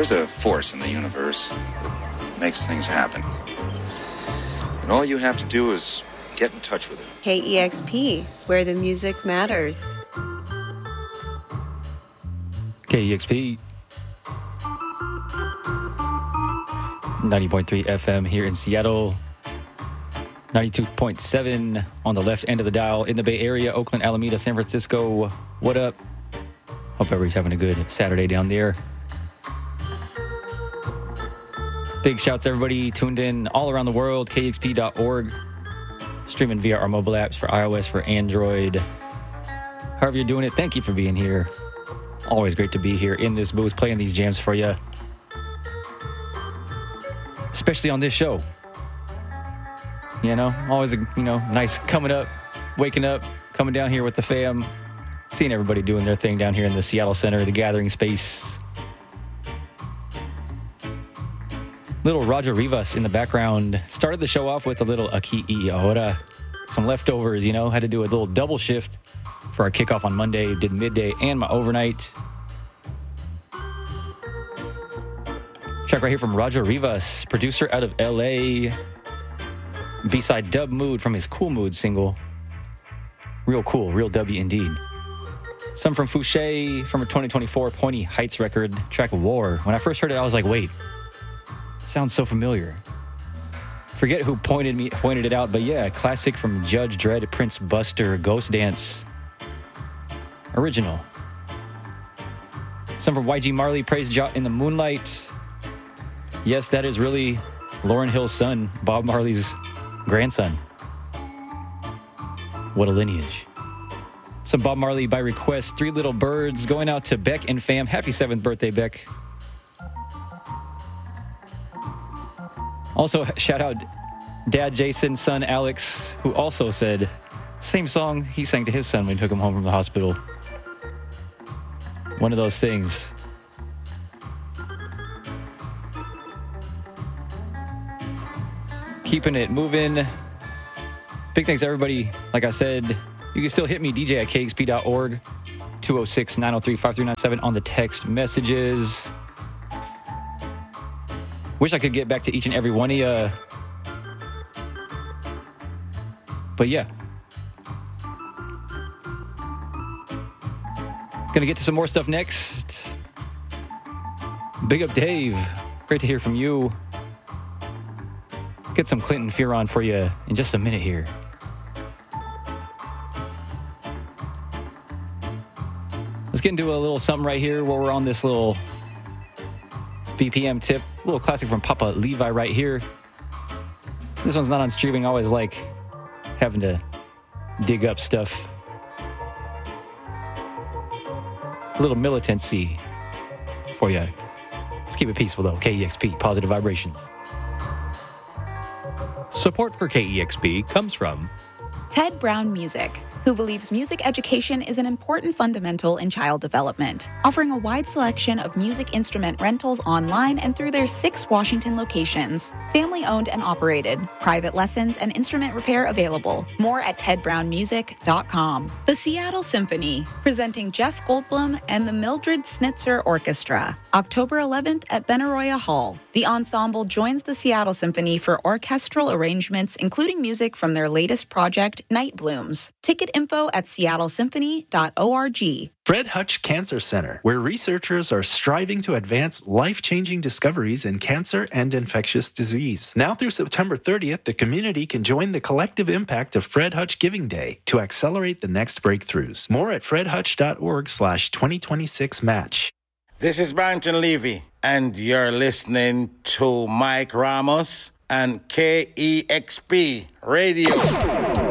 There's a force in the universe that makes things happen. And all you have to do is get in touch with it. KEXP, where the music matters. KEXP 90.3 FM here in Seattle. 92.7 on the left end of the dial in the Bay Area, Oakland, Alameda, San Francisco. What up? Hope everybody's having a good Saturday down there. Big shouts to everybody tuned in all around the world. KEXP.org. Streaming via our mobile apps for iOS, for Android. However you're doing it, thank you for being here. Always great to be here in this booth playing these jams for you. Especially on this show. You know, always, nice coming up, waking up, coming down here with the fam, seeing everybody doing their thing down here in the Seattle Center, the gathering space. Little Roger Rivas in the background. Started the show off with a little Aquí y Ahora. Some leftovers, had to do a little double shift for our kickoff on Monday. Did midday and my overnight. Track right here from Roger Rivas, producer out of LA. B-side Dub Mood from his Cool Mood single. Real cool, real W indeed. Some from Fouché from a 2024 Pointy Heights record, track War. When I first heard it, I was like, wait, sounds so familiar. Forget who pointed it out, but yeah, classic from Judge Dredd, Prince Buster, Ghost Dance. Original. Some from YG Marley, Praise Jah in the Moonlight. Yes, that is really Lauryn Hill's son, Bob Marley's grandson. What a lineage. Some Bob Marley by request. Three Little Birds going out to Beck and fam. Happy 7th birthday, Beck. Also, shout out Dad Jason, son Alex, who also said same song he sang to his son when he took him home from the hospital. One of those things. Keeping it moving. Big thanks to everybody. Like I said, you can still hit me, DJ at KXP.org, 206-903-5397 on the text messages. Wish I could get back to each and every one of you. But yeah. Gonna get to some more stuff next. Big up Dave. Great to hear from you. Get some Clinton Fear on for you in just a minute here. Let's get into a little something right here while we're on this little BPM tip. A little classic from Papa Levi right here. This one's not on streaming. I always like having to dig up stuff. A little militancy for you. Let's keep it peaceful though. KEXP, positive vibrations. Support for KEXP comes from Ted Brown Music, who believes music education is an important fundamental in child development, offering a wide selection of music instrument rentals online and through their 6 Washington locations. Family-owned and operated. Private lessons and instrument repair available. More at tedbrownmusic.com. The Seattle Symphony, presenting Jeff Goldblum and the Mildred Snitzer Orchestra, October 11th at Benaroya Hall. The ensemble joins the Seattle Symphony for orchestral arrangements, including music from their latest project, Night Blooms. Ticket info at seattlesymphony.org. Fred Hutch Cancer Center, where researchers are striving to advance life-changing discoveries in cancer and infectious disease. Now through September 30th, the community can join the collective impact of Fred Hutch Giving Day to accelerate the next breakthroughs. More at fredhutch.org/2026match. This is Barrington Levy, and you're listening to Mike Ramos and KEXP Radio.